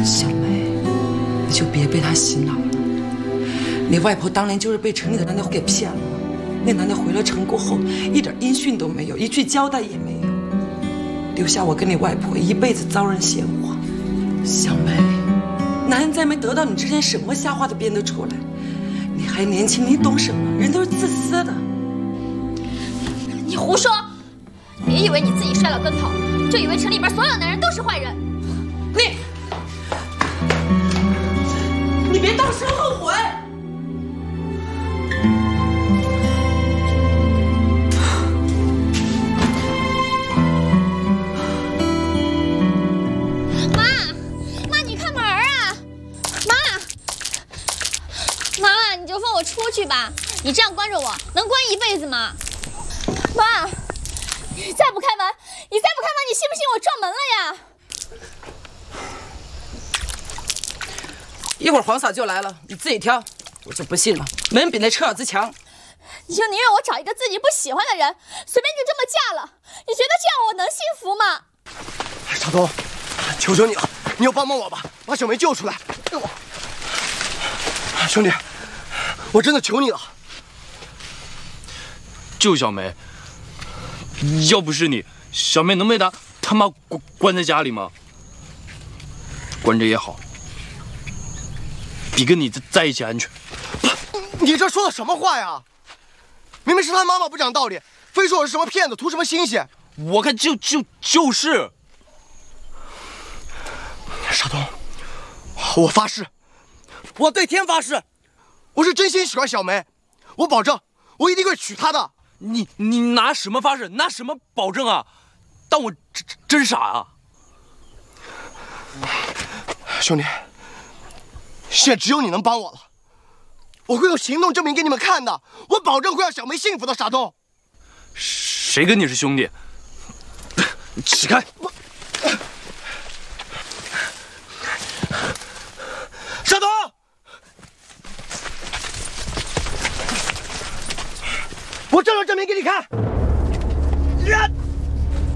小梅，你就别被他洗脑了。你外婆当年就是被城里的男的给骗了。那男的回了城过后，一点音讯都没有，一句交代也没有，留下我跟你外婆一辈子遭人嫌话。小梅，男人再没得到你之前，什么瞎话都编得出来。你还年轻，你懂什么？人都是自私的。 你胡说！别以为你自己摔了跟头，就以为城里边所有男人都是坏人。 你别到时候后悔。 妈，你开门啊！妈，你就放我出去吧。你这样关着我，能关一辈子吗？妈，你再不开门，你信不信我撞门了呀？ 一会儿黄嫂就来了，你自己挑。我就不信了，门比那车咬子强。 你就宁愿我找一个自己不喜欢的人，随便就这么嫁了？你觉得这样我能幸福吗？ 傻东，求求你了，你要帮帮我吧，把小梅救出来。兄弟，我真的求你了。 救小梅，要不是你，小梅能被他妈关在家里吗？关着也好，比跟你在一起安全。 你这说的什么话呀？明明是他妈妈不讲道理，非说我是什么骗子，图什么新鲜？ 我看就是。 傻东，我发誓，我对天发誓，我是真心喜欢小梅，我保证，我一定会娶她的。 你拿什么发誓？拿什么保证啊？当我真傻啊？ 兄弟，现在只有你能帮我了，我会用行动证明给你们看的，我保证会让小梅幸福的。傻东， 谁跟你是兄弟？你起开！ 傻东，我照样证明给你看。